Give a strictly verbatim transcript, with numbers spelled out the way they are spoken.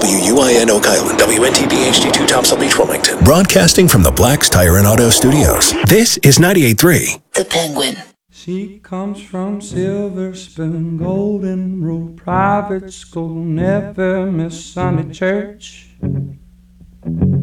W U I N Oak Island, W N T B H D two Topsail Beach, Wilmington. Broadcasting from the Black's Tire and Auto Studios. This is ninety-eight point three. The Penguin. She comes from Silver Spoon, Golden Rule Private School, never miss Sunday church.